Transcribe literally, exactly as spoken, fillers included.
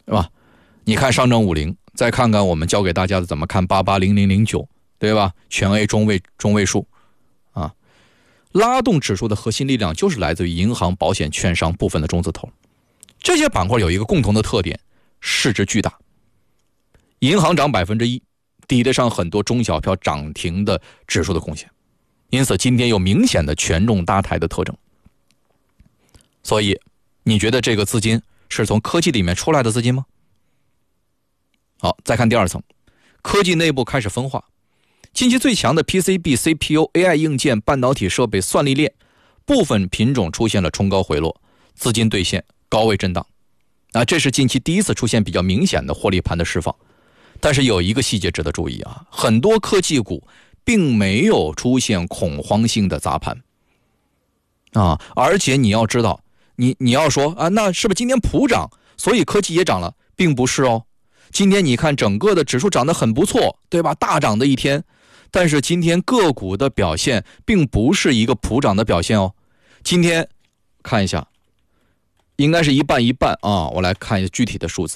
是吧？你看上证五零，再看看我们教给大家的怎么看八八零零零九，对吧？全 A 中位中位数啊，拉动指数的核心力量就是来自于银行、保险、券商部分的中字头。这些板块有一个共同的特点，市值巨大。银行涨百分之一，抵得上很多中小票涨停的指数的贡献，因此今天有明显的权重搭台的特征。所以，你觉得这个资金是从科技里面出来的资金吗？好，再看第二层，科技内部开始分化。近期最强的 P C B、C P U、A I 硬件、半导体设备、算力链，部分品种出现了冲高回落，资金兑现高位震荡。啊，这是近期第一次出现比较明显的获利盘的释放。但是有一个细节值得注意啊，很多科技股并没有出现恐慌性的砸盘啊，而且你要知道，你你要说啊，那是不是今天普涨，所以科技也涨了？并不是哦。今天你看整个的指数涨得很不错，对吧？大涨的一天，但是今天个股的表现并不是一个普涨的表现哦。今天看一下，应该是一半一半啊，我来看一下具体的数字。